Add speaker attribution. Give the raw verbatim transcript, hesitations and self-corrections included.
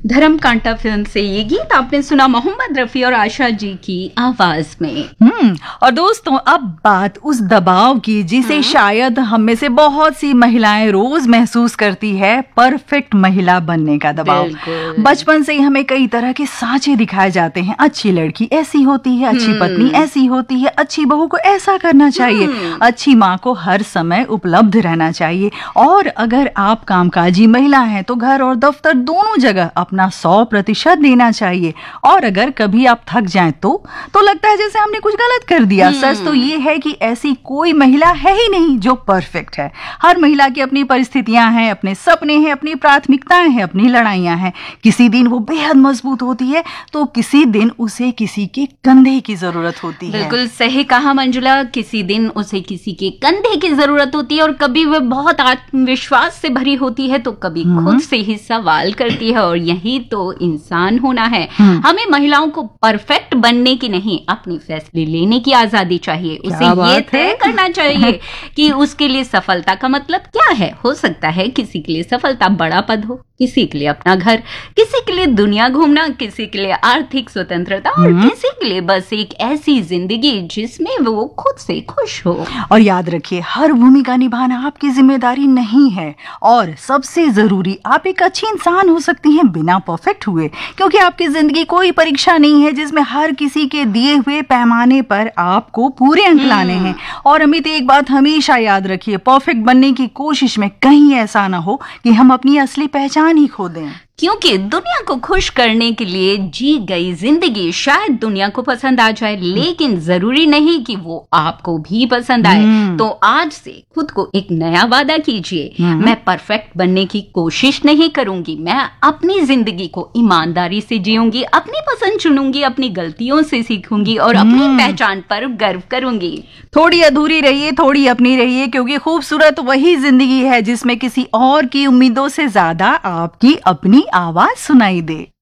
Speaker 1: धर्म कांटा फिल्म से ये गीत आपने सुना मोहम्मद रफी और आशा जी की आवाज में।
Speaker 2: हम्म और दोस्तों, अब बात उस दबाव की जिसे शायद हम में से बहुत सी महिलाएं रोज महसूस करती है, परफेक्ट महिला बनने का दबाव। बचपन से ही हमें कई तरह के सांचे दिखाए जाते हैं। अच्छी लड़की ऐसी होती है, अच्छी पत्नी ऐसी होती है, अच्छी बहू को ऐसा करना चाहिए, अच्छी माँ को हर समय उपलब्ध रहना चाहिए, और अगर आप कामकाजी महिला हैं तो घर और दफ्तर दोनों जगह अपना सौ प्रतिशत देना चाहिए। और अगर कभी आप थक जाएं तो तो लगता है जैसे हमने कुछ गलत कर दिया। सच तो ये है कि ऐसी कोई महिला है ही नहीं जो परफेक्ट है। हर महिला की अपनी परिस्थितियां हैं, अपने सपने हैं, अपनी प्राथमिकताएं हैं, अपनी लड़ाइयां हैं। किसी दिन वो बेहद मजबूत होती है तो किसी दिन उसे किसी के कंधे की जरूरत होती है।
Speaker 1: बिल्कुल सही कहा मंजुला, किसी दिन उसे किसी के कंधे की जरूरत होती है, और कभी वह बहुत आत्मविश्वास से भरी होती है तो कभी खुद से ही सवाल करती है। और यही तो इंसान होना है। हमें महिलाओं को परफेक्ट बनने की नहीं, अपने फैसले लेने की आजादी चाहिए। उसे ये तय करना चाहिए कि उसके लिए सफलता का मतलब क्या है। हो सकता है किसी के लिए सफलता बड़ा पद हो, किसी के लिए अपना घर, किसी के लिए दुनिया घूमना, किसी के लिए आर्थिक स्वतंत्रता, और किसी के लिए बस एक ऐसी जिंदगी जिसमें वो खुद से खुश हो।
Speaker 2: और याद रखिए, हर भूमिका निभाना आपकी जिम्मेदारी नहीं है, और सबसे जरूरी, आप एक अच्छी इंसान हो सकती हैं बिना परफेक्ट हुए, क्योंकि आपकी जिंदगी कोई परीक्षा नहीं है जिसमें हर किसी के दिए हुए पैमाने पर आपको पूरे अंक लाने हैं। और अमित, एक बात हमेशा याद रखिए, परफेक्ट बनने की कोशिश में कहीं ऐसा ना हो कि हम अपनी असली पहचान ही खो दें।
Speaker 1: क्योंकि दुनिया को खुश करने के लिए जी गई जिंदगी शायद दुनिया को पसंद आ जाए, लेकिन जरूरी नहीं कि वो आपको भी पसंद आए। तो आज से खुद को एक नया वादा कीजिए, मैं परफेक्ट बनने की कोशिश नहीं करूंगी, मैं अपनी जिंदगी को ईमानदारी से जीऊंगी, अपनी पसंद चुनूंगी, अपनी गलतियों से सीखूंगी और अपनी पहचान पर गर्व करूंगी।
Speaker 2: थोड़ी अधूरी रहिए, थोड़ी अपनी रहिए, क्योंकि खूबसूरत वही जिंदगी है जिसमें किसी और की उम्मीदों से ज्यादा आपकी अपनी आवाज सुनाई दे।